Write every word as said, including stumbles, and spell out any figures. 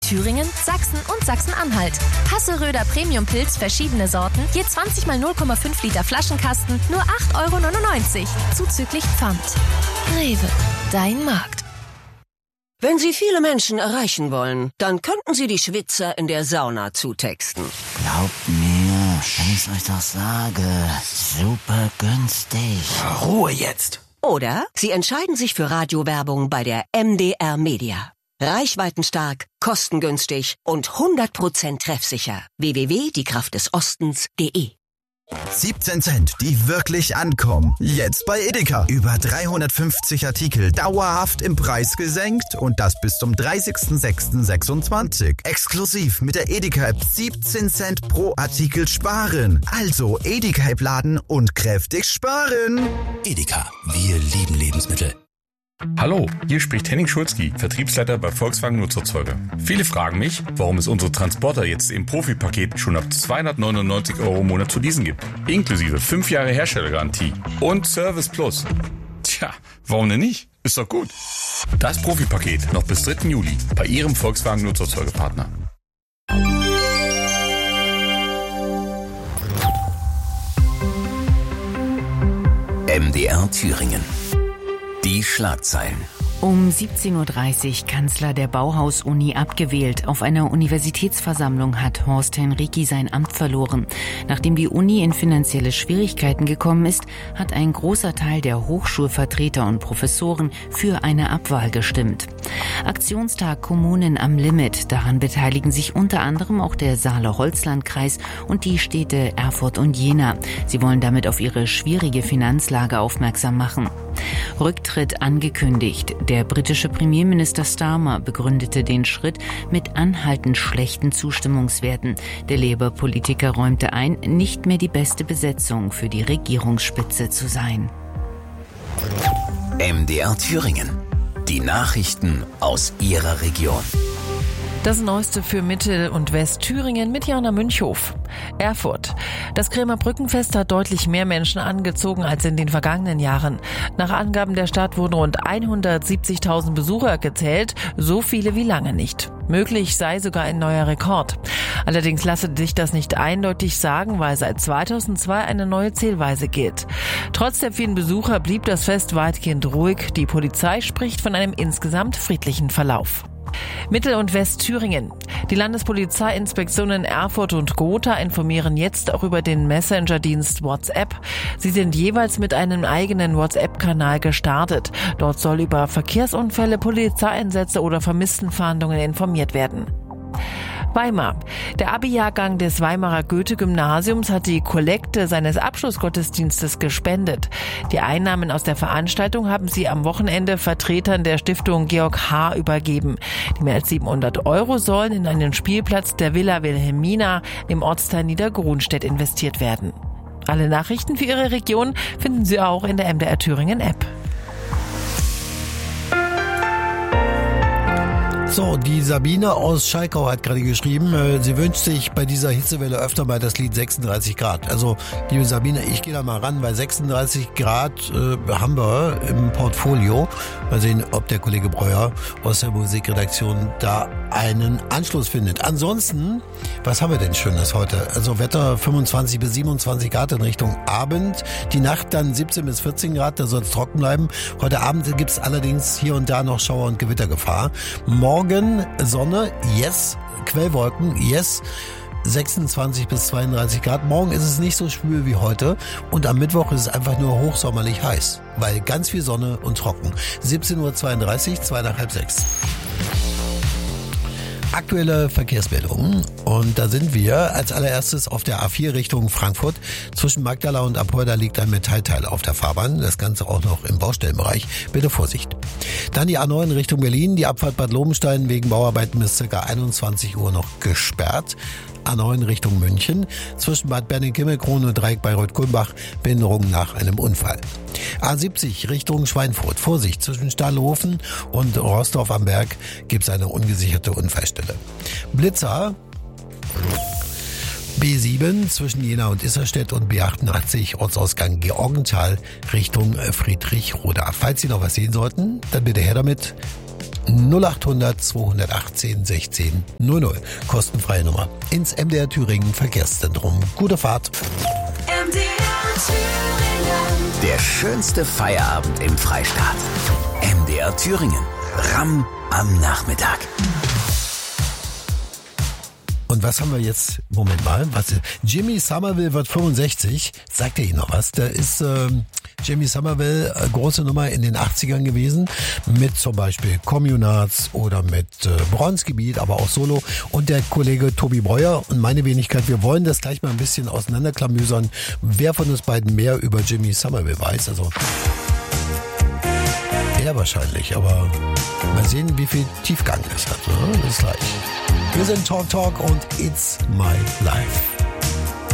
Thüringen, Sachsen und Sachsen-Anhalt. Hasseröder Premium-Pilz, verschiedene Sorten, je zwanzig mal null Komma fünf Liter Flaschenkasten, nur acht Euro neunundneunzig, zuzüglich Pfand. Rewe, dein Markt. Wenn Sie viele Menschen erreichen wollen, dann könnten Sie die Schwitzer in der Sauna zutexten. Glaubt mir, wenn ich euch doch sage, super günstig. Ruhe jetzt. Oder Sie entscheiden sich für Radiowerbung bei der M D R Media. Reichweitenstark, kostengünstig und hundert Prozent treffsicher. w w w punkt die kraft des ostens punkt de siebzehn Cent, die wirklich ankommen. Jetzt bei Edeka. Über dreihundertfünfzig Artikel dauerhaft im Preis gesenkt und das bis zum dreißigsten sechsten sechsundzwanzig. Exklusiv mit der Edeka-App siebzehn Cent pro Artikel sparen. Also Edeka-App laden und kräftig sparen. Edeka, wir lieben Lebensmittel. Hallo, hier spricht Henning Schulzki, Vertriebsleiter bei Volkswagen Nutzerzeuger. Viele fragen mich, warum es unsere Transporter jetzt im Profipaket schon ab zweihundertneunundneunzig Euro im Monat zu leasen gibt. Inklusive fünf Jahre Herstellergarantie und Service Plus. Tja, warum denn nicht? Ist doch gut. Das Profipaket noch bis dritten Juli bei Ihrem Volkswagen Nutzerzeugerpartner. M D R Thüringen. Die Schlagzeilen. Um siebzehn Uhr dreißig Kanzler der Bauhaus-Uni abgewählt. Auf einer Universitätsversammlung hat Horst Henrici sein Amt verloren. Nachdem die Uni in finanzielle Schwierigkeiten gekommen ist, hat ein großer Teil der Hochschulvertreter und Professoren für eine Abwahl gestimmt. Aktionstag Kommunen am Limit. Daran beteiligen sich unter anderem auch der Saale-Holzland-Kreis und die Städte Erfurt und Jena. Sie wollen damit auf ihre schwierige Finanzlage aufmerksam machen. Rücktritt angekündigt. Der britische Premierminister Starmer begründete den Schritt mit anhaltend schlechten Zustimmungswerten. Der Labour-Politiker räumte ein, nicht mehr die beste Besetzung für die Regierungsspitze zu sein. M D R Thüringen. Die Nachrichten aus Ihrer Region. Das Neueste für Mittel- und Westthüringen mit Jana Münchhof. Erfurt. Das Krämer Brückenfest hat deutlich mehr Menschen angezogen als in den vergangenen Jahren. Nach Angaben der Stadt wurden rund hundertsiebzigtausend Besucher gezählt, so viele wie lange nicht. Möglich sei sogar ein neuer Rekord. Allerdings lasse sich das nicht eindeutig sagen, weil seit zweitausendzwei eine neue Zählweise gilt. Trotz der vielen Besucher blieb das Fest weitgehend ruhig. Die Polizei spricht von einem insgesamt friedlichen Verlauf. Mittel- und Westthüringen. Die Landespolizeiinspektionen Erfurt und Gotha informieren jetzt auch über den Messenger-Dienst WhatsApp. Sie sind jeweils mit einem eigenen WhatsApp-Kanal gestartet. Dort soll über Verkehrsunfälle, Polizeieinsätze oder Vermisstenfahndungen informiert werden. Weimar. Der Abi-Jahrgang des Weimarer Goethe-Gymnasiums hat die Kollekte seines Abschlussgottesdienstes gespendet. Die Einnahmen aus der Veranstaltung haben sie am Wochenende Vertretern der Stiftung Georg H. übergeben. Die mehr als siebenhundert Euro sollen in einen Spielplatz der Villa Wilhelmina im Ortsteil Niedergrunstedt investiert werden. Alle Nachrichten für Ihre Region finden Sie auch in der M D R Thüringen App. So, die Sabine aus Schalkau hat gerade geschrieben, äh, sie wünscht sich bei dieser Hitzewelle öfter mal das Lied sechsunddreißig Grad. Also, liebe Sabine, ich gehe da mal ran, weil sechsunddreißig Grad äh, haben wir im Portfolio. Mal sehen, ob der Kollege Breuer aus der Musikredaktion da einen Anschluss findet. Ansonsten, was haben wir denn Schönes heute? Also Wetter fünfundzwanzig bis siebenundzwanzig Grad in Richtung Abend. Die Nacht dann siebzehn bis vierzehn Grad, da soll es trocken bleiben. Heute Abend gibt's allerdings hier und da noch Schauer- und Gewittergefahr. Morgen Morgen Sonne, yes, Quellwolken, yes, sechsundzwanzig bis zweiunddreißig Grad. Morgen ist es nicht so schwül wie heute und am Mittwoch ist es einfach nur hochsommerlich heiß, weil ganz viel Sonne und trocken. siebzehn Uhr zweiunddreißig, zwei nach halb sechs. Aktuelle Verkehrsmeldungen und da sind wir als allererstes auf der A vier Richtung Frankfurt. Zwischen Magdala und Apolda liegt ein Metallteil auf der Fahrbahn, das Ganze auch noch im Baustellenbereich. Bitte Vorsicht. Dann die A neun Richtung Berlin, die Abfahrt Bad Lobenstein wegen Bauarbeiten bis ca. einundzwanzig Uhr noch gesperrt. A neun Richtung München, zwischen Bad Berning-Kimmelkrone und Dreieck Bayreuth-Kulmbach, Behinderung nach einem Unfall. A siebzig Richtung Schweinfurt, Vorsicht, zwischen Stahlhofen und Rostorf am Berg gibt es eine ungesicherte Unfallstelle. Blitzer, B sieben zwischen Jena und Isserstedt und B achtundachtzig Ortsausgang Georgenthal Richtung Friedrichroda. Falls Sie noch was sehen sollten, dann bitte her damit. null acht hundert zweihundertachtzehn sechzehn null null. Kostenfreie Nummer ins M D R Thüringen Verkehrszentrum. Gute Fahrt. M D R Thüringen. Der schönste Feierabend im Freistaat. M D R Thüringen. Ramm am Nachmittag. Und was haben wir jetzt? Moment mal. Was, Jimmy Somerville wird fünfundsechzig. Sagt ihr Ihnen noch was? Da ist ähm, Jimmy Somerville äh, große Nummer in den achtzigern gewesen. Mit zum Beispiel Communards oder mit äh, Bronzegebiet, aber auch Solo. Und der Kollege Tobi Breuer und meine Wenigkeit. Wir wollen das gleich mal ein bisschen auseinanderklamüsern. Wer von uns beiden mehr über Jimmy Somerville weiß? Also er wahrscheinlich, aber mal sehen, wie viel Tiefgang es hat. Ne? Bis gleich. Wir sind Talk Talk und It's My Life.